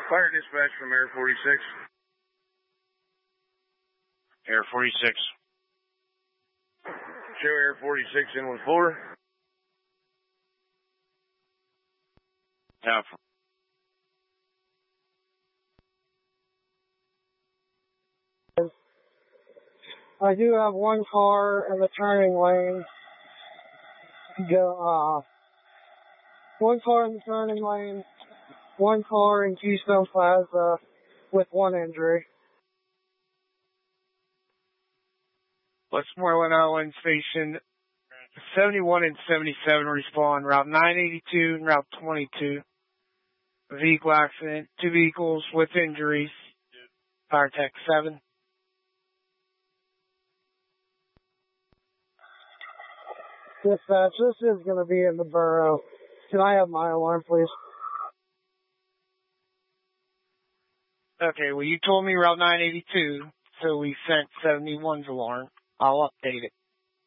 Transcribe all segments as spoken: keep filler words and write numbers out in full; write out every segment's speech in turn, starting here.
Fire dispatch from Air forty-six. Air forty-six. Show Air forty-six in with four. Yeah. I do have one car in the turning lane. Go, uh, one car in the turning lane, one car in Keystone Plaza with one injury. Westmoreland Island Station seventy-one and seventy-seven respond Route nine eighty-two and Route twenty-two. Vehicle accident, two vehicles with injuries. Fire Tech seven. Dispatch, this is going to be in the borough. Can I have my alarm, please? Okay, well, you told me Route nine eighty-two, so we sent seventy-one's alarm. I'll update it.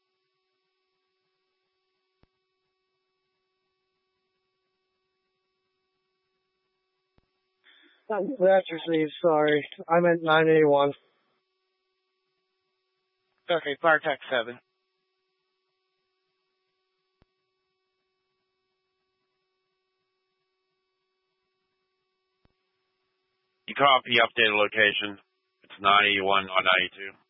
That's received, sorry. I meant nine eighty-one. Okay, Fire Tech seven. You copy updated location. It's nine eighty-one on ninety-two.